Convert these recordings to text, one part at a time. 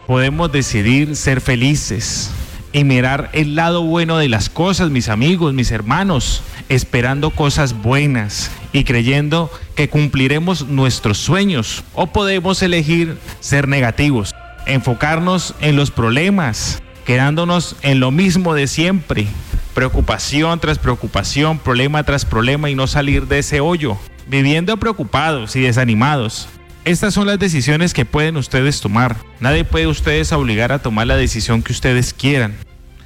Podemos decidir ser felices y mirar el lado bueno de las cosas, mis amigos, mis hermanos, esperando cosas buenas y creyendo que cumpliremos nuestros sueños. O podemos elegir ser negativos, enfocarnos en los problemas, quedándonos en lo mismo de siempre, preocupación tras preocupación, problema tras problema y no salir de ese hoyo, viviendo preocupados y desanimados. Estas son las decisiones que pueden ustedes tomar. Nadie puede ustedes obligar a tomar la decisión que ustedes quieran.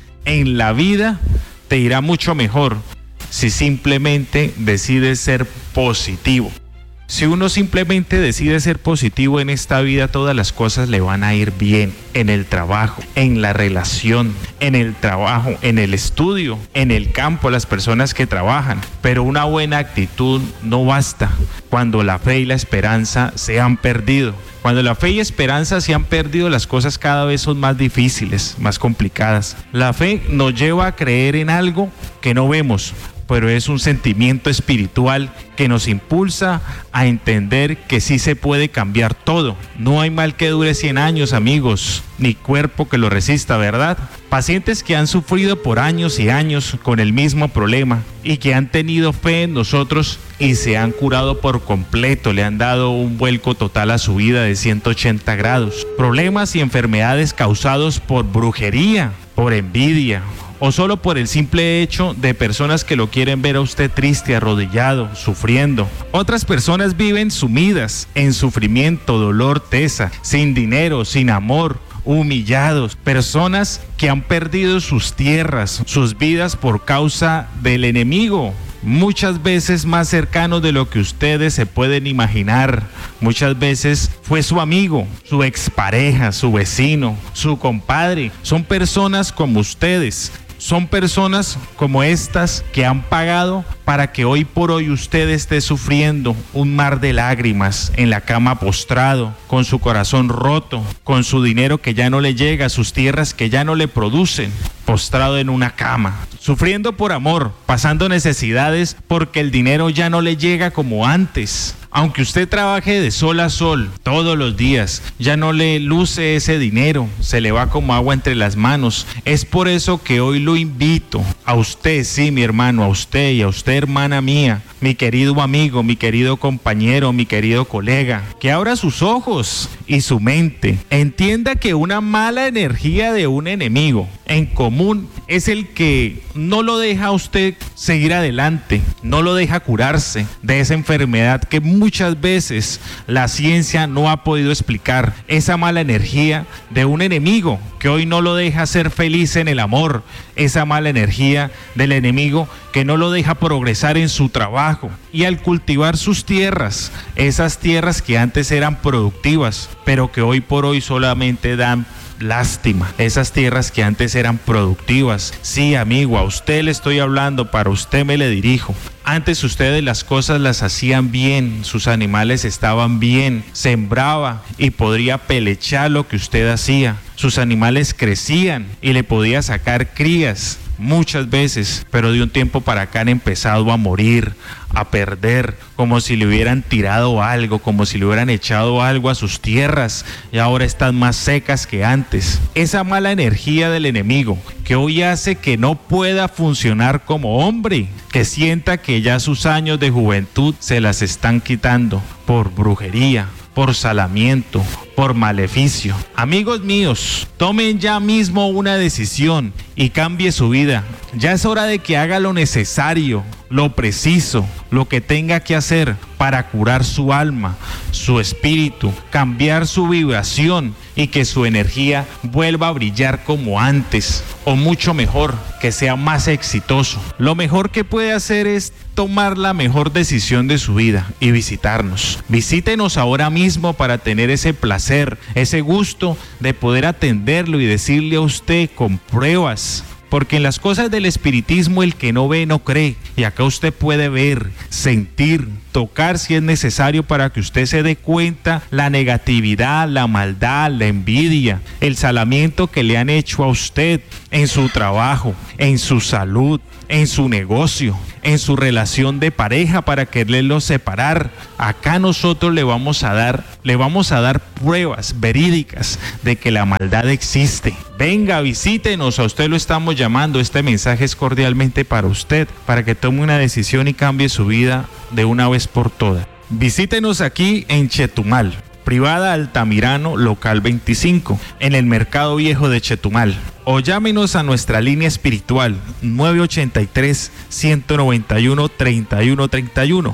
En la vida te irá mucho mejor si simplemente decides ser positivo. Si uno simplemente decide ser positivo en esta vida, todas las cosas le van a ir bien. En el trabajo, en la relación, en el trabajo, en el estudio, en el campo, las personas que trabajan. Pero una buena actitud no basta cuando la fe y la esperanza se han perdido. Cuando la fe y esperanza se han perdido, las cosas cada vez son más difíciles, más complicadas. La fe nos lleva a creer en algo que no vemos, pero es un sentimiento espiritual que nos impulsa a entender que sí se puede cambiar todo. No hay mal que dure 100 años, amigos, ni cuerpo que lo resista, ¿verdad? Pacientes que han sufrido por años y años con el mismo problema y que han tenido fe en nosotros y se han curado por completo, le han dado un vuelco total a su vida de 180 grados. Problemas y enfermedades causados por brujería, por envidia, o solo por el simple hecho de personas que lo quieren ver a usted triste, arrodillado, sufriendo. Otras personas viven sumidas en sufrimiento, dolor, tesa, sin dinero, sin amor, humillados. Personas que han perdido sus tierras, sus vidas por causa del enemigo. Muchas veces más cercano de lo que ustedes se pueden imaginar. Muchas veces fue su amigo, su expareja, su vecino, su compadre. Son personas como ustedes. Son personas como estas que han pagado para que hoy por hoy usted esté sufriendo un mar de lágrimas en la cama postrado, con su corazón roto, con su dinero que ya no le llega, sus tierras que ya no le producen, postrado en una cama, sufriendo por amor, pasando necesidades porque el dinero ya no le llega como antes. Aunque usted trabaje de sol a sol todos los días, ya no le luce ese dinero, se le va como agua entre las manos. Es por eso que hoy lo invito a usted, sí, mi hermano, a usted y a usted, hermana mía, mi querido amigo, mi querido compañero, mi querido colega, que abra sus ojos y su mente. Entienda que una mala energía de un enemigo en común es el que no lo deja a usted seguir adelante, no lo deja curarse de esa enfermedad que muchas veces la ciencia no ha podido explicar. Esa mala energía de un enemigo que hoy no lo deja ser feliz en el amor, esa mala energía del enemigo que no lo deja progresar en su trabajo y al cultivar sus tierras, esas tierras que antes eran productivas, pero que hoy por hoy solamente dan lástima. Esas tierras que antes eran productivas. Sí, amigo, a usted le estoy hablando, para usted me le dirijo. Antes ustedes las cosas las hacían bien, sus animales estaban bien, sembraba y podría pelechar lo que usted hacía. Sus animales crecían y le podía sacar crías muchas veces, pero de un tiempo para acá han empezado a morir, a perder, como si le hubieran tirado algo, como si le hubieran echado algo a sus tierras y ahora están más secas que antes. Esa mala energía del enemigo que hoy hace que no pueda funcionar como hombre, que sienta que ya sus años de juventud se las están quitando por brujería, por salamiento, por maleficio. Amigos míos, tomen ya mismo una decisión y cambie su vida. Ya es hora de que haga lo necesario, lo preciso, lo que tenga que hacer para curar su alma, su espíritu, cambiar su vibración y que su energía vuelva a brillar como antes o mucho mejor, que sea más exitoso. Lo mejor que puede hacer es tomar la mejor decisión de su vida y visitarnos. Visítenos ahora mismo para tener ese placer, ese gusto de poder atenderlo y decirle a usted con pruebas. Porque en las cosas del espiritismo el que no ve no cree. Y acá usted puede ver, sentir, tocar si es necesario para que usted se dé cuenta la negatividad, la maldad, la envidia, el salamiento que le han hecho a usted en su trabajo, en su salud, en su negocio, en su relación de pareja para quererlo separar. Acá nosotros le vamos a dar pruebas verídicas de que la maldad existe. Venga, visítenos, a usted lo estamos llamando. Este mensaje es cordialmente para usted, para que tome una decisión y cambie su vida de una vez por todas. Visítenos aquí en Chetumal, Privada Altamirano, local 25, en el Mercado Viejo de Chetumal. O llámenos a nuestra línea espiritual 983-191-3131,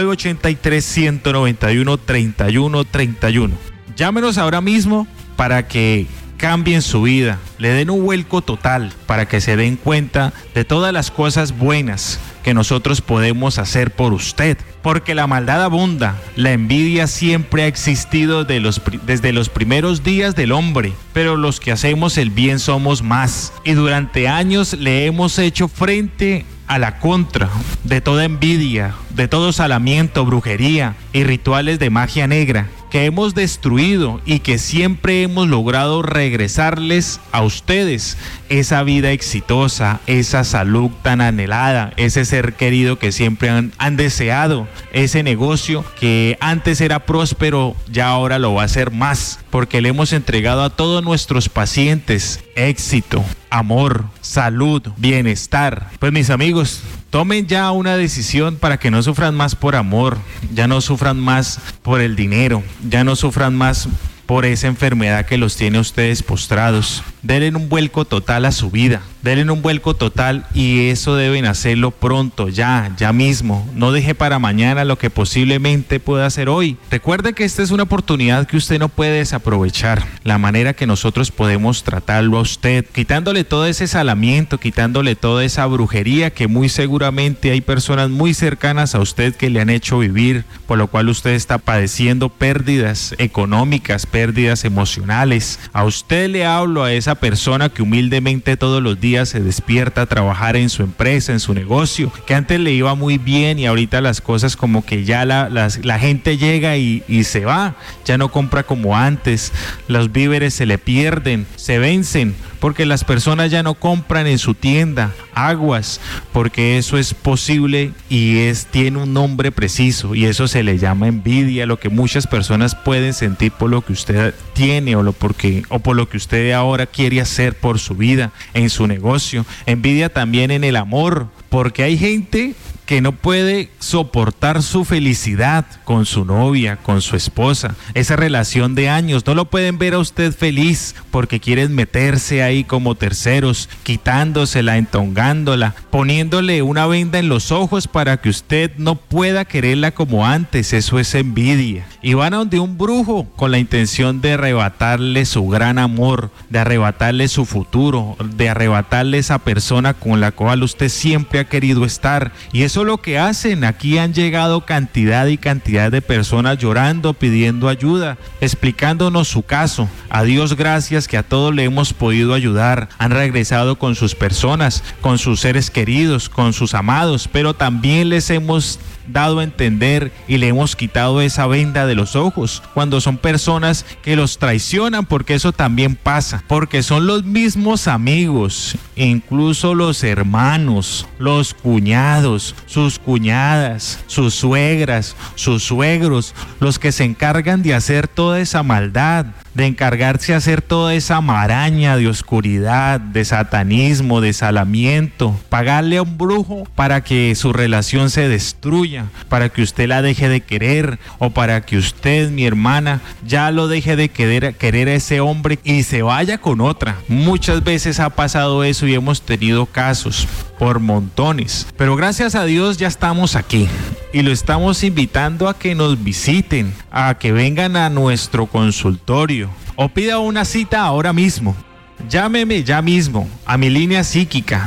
983-191-3131. Llámenos ahora mismo para que cambien su vida, le den un vuelco total, para que se den cuenta de todas las cosas buenas que nosotros podemos hacer por usted, porque la maldad abunda, la envidia siempre ha existido desde los primeros días del hombre, pero los que hacemos el bien somos más, y durante años le hemos hecho frente a la contra de toda envidia, de todo salamiento, brujería y rituales de magia negra que hemos destruido, y que siempre hemos logrado regresarles a ustedes esa vida exitosa, esa salud tan anhelada, ese ser querido que siempre han deseado, ese negocio que antes era próspero, ya ahora lo va a ser más, porque le hemos entregado a todos nuestros pacientes éxito, amor, salud, bienestar. Pues mis amigos, tomen ya una decisión para que no sufran más por amor, ya no sufran más por el dinero, ya no sufran más por esa enfermedad que los tiene ustedes postrados. Denle un vuelco total a su vida, denle un vuelco total, y eso deben hacerlo pronto, ya mismo. No deje para mañana lo que posiblemente pueda hacer hoy. Recuerde que esta es una oportunidad que usted no puede desaprovechar. La manera que nosotros podemos tratarlo a usted, quitándole todo ese salamiento, quitándole toda esa brujería que muy seguramente hay personas muy cercanas a usted que le han hecho vivir, por lo cual usted está padeciendo pérdidas económicas, pérdidas emocionales. A usted le hablo, a esa persona que humildemente todos los días se despierta a trabajar en su empresa, en su negocio, que antes le iba muy bien y ahorita las cosas como que ya la gente llega y se va, ya no compra como antes, los víveres se le pierden, se vencen, porque las personas ya no compran en su tienda. Aguas, porque eso es posible y tiene un nombre preciso, y eso se le llama envidia, lo que muchas personas pueden sentir por lo que usted tiene o por lo que usted ahora quiere hacer por su vida, en su negocio. Envidia también en el amor, porque hay gente que no puede soportar su felicidad con su novia, con su esposa, esa relación de años. No lo pueden ver a usted feliz porque quieren meterse ahí como terceros, quitándosela, entongándola, poniéndole una venda en los ojos para que usted no pueda quererla como antes. Eso es envidia. Y van a donde un brujo con la intención de arrebatarle su gran amor, de arrebatarle su futuro, de arrebatarle esa persona con la cual usted siempre ha querido estar. Y eso es lo que hacen. Aquí han llegado cantidad y cantidad de personas llorando, pidiendo ayuda, explicándonos su caso. A Dios gracias que a todos le hemos podido ayudar. Han regresado con sus personas, con sus seres queridos, con sus amados, pero también les hemos dado a entender y le hemos quitado esa venda de los ojos cuando son personas que los traicionan, porque eso también pasa, porque son los mismos amigos, incluso los hermanos, los cuñados, sus cuñadas, sus suegras, sus suegros, los que se encargan de hacer toda esa maldad, de encargarse de hacer toda esa maraña de oscuridad, de satanismo, de salamiento, pagarle a un brujo para que su relación se destruya, para que usted la deje de querer, o para que usted, mi hermana, ya lo deje de querer a ese hombre y se vaya con otra. Muchas veces ha pasado eso y hemos tenido casos por montones, pero gracias a Dios ya estamos aquí y lo estamos invitando a que nos visiten, a que vengan a nuestro consultorio o pida una cita ahora mismo. Llámeme ya mismo a mi línea psíquica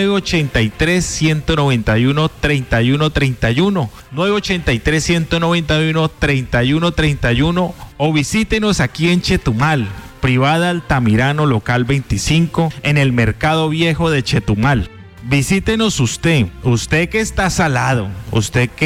983-191-3131, 983-191-3131, o visítenos aquí en Chetumal, Privada Altamirano, local 25, en el Mercado Viejo de Chetumal. Visítenos usted que está salado, usted que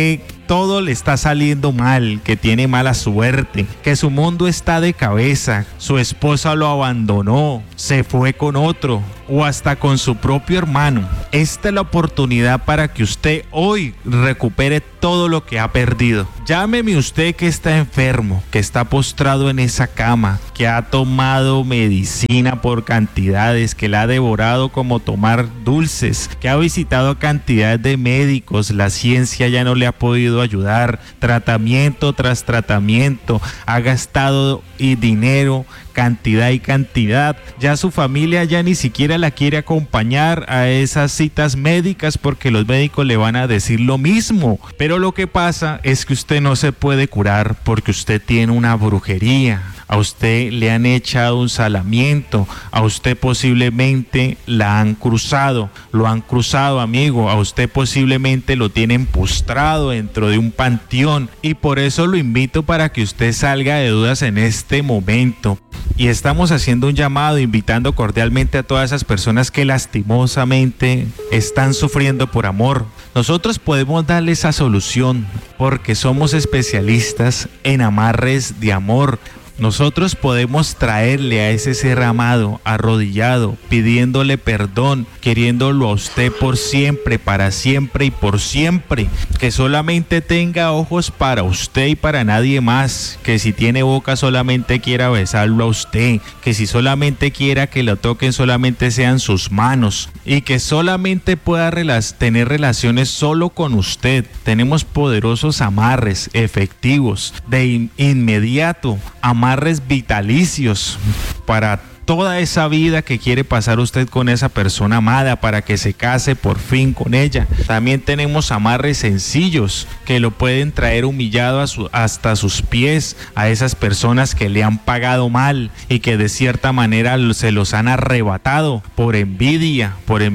todo le está saliendo mal, que tiene mala suerte, que su mundo está de cabeza, su esposa lo abandonó, se fue con otro o hasta con su propio hermano. Esta es la oportunidad para que usted hoy recupere todo lo que ha perdido. Llámeme usted que está enfermo, que está postrado en esa cama, que ha tomado medicina por cantidades, que la ha devorado como tomar dulces, que ha visitado cantidad de médicos, la ciencia ya no le ha podido ayudar, tratamiento tras tratamiento, ha gastado dinero, cantidad y cantidad, ya su familia ya ni siquiera la quiere acompañar a esas citas médicas porque los médicos le van a decir lo mismo, pero lo que pasa es que usted no se puede curar porque usted tiene una brujería. A usted le han echado un salamiento, a usted posiblemente la han cruzado, lo han cruzado, amigo, a usted posiblemente lo tienen postrado dentro de un panteón y por eso lo invito para que usted salga de dudas en este momento. Y estamos haciendo un llamado, invitando cordialmente a todas esas personas que lastimosamente están sufriendo por amor. Nosotros podemos darle esa solución porque somos especialistas en amarres de amor. Nosotros podemos traerle a ese ser amado, arrodillado, pidiéndole perdón, queriéndolo a usted por siempre, para siempre y por siempre. Que solamente tenga ojos para usted y para nadie más. Que si tiene boca solamente quiera besarlo a usted. Que si solamente quiera que lo toquen solamente sean sus manos. Y que solamente pueda tener relaciones solo con usted. Tenemos poderosos amarres efectivos de inmediato. Amarres vitalicios para toda esa vida que quiere pasar usted con esa persona amada para que se case por fin con ella. También tenemos amarres sencillos que lo pueden traer humillado hasta sus pies a esas personas que le han pagado mal y que de cierta manera se los han arrebatado por envidia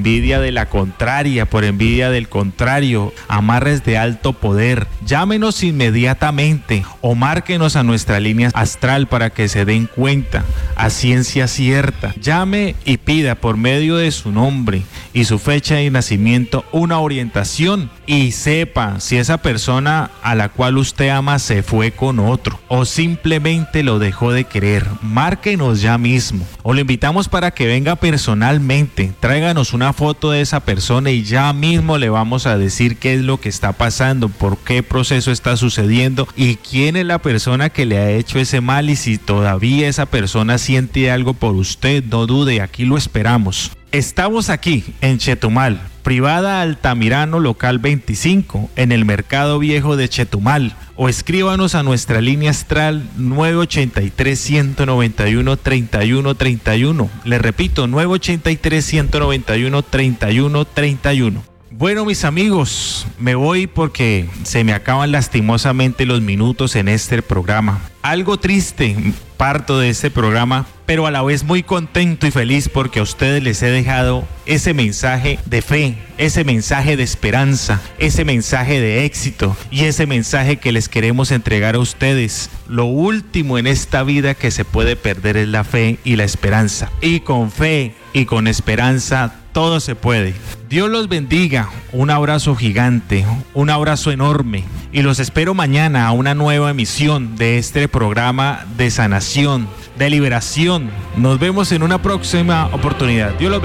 de la contraria, por envidia del contrario. Amarres de alto poder. Llámenos inmediatamente o márquenos a nuestra línea astral para que se den cuenta a ciencia cierta. Llame y pida por medio de su nombre y su fecha de nacimiento una orientación y sepa si esa persona a la cual usted ama se fue con otro o simplemente lo dejó de querer. Márquenos ya mismo o lo invitamos para que venga personalmente, tráiganos una foto de esa persona y ya mismo le vamos a decir qué es lo que está pasando, por qué proceso está sucediendo y quién es la persona que le ha hecho ese mal, y si todavía esa persona siente algo por usted, no dude, aquí lo esperamos. Estamos aquí en Chetumal, Privada Altamirano, local 25, en el Mercado Viejo de Chetumal, o escríbanos a nuestra línea astral 983-191-3131. Le repito, 983-191-3131. Bueno, mis amigos, me voy porque se me acaban lastimosamente los minutos en este programa. Algo triste, parto de este programa, pero a la vez muy contento y feliz porque a ustedes les he dejado ese mensaje de fe, ese mensaje de esperanza, ese mensaje de éxito y ese mensaje que les queremos entregar a ustedes. Lo último en esta vida que se puede perder es la fe y la esperanza. Y con fe y con esperanza todo se puede. Dios los bendiga, un abrazo gigante, un abrazo enorme y los espero mañana a una nueva emisión de este programa de sanación, de liberación. Nos vemos en una próxima oportunidad. Dios los bendiga.